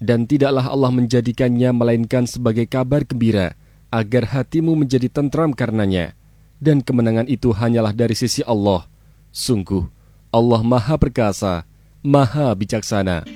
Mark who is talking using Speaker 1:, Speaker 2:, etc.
Speaker 1: Dan tidaklah Allah menjadikannya melainkan sebagai kabar gembira, agar hatimu menjadi tentram karenanya. Dan kemenangan itu hanyalah dari sisi Allah. Sungguh, Allah Maha Perkasa, Maha Bijaksana.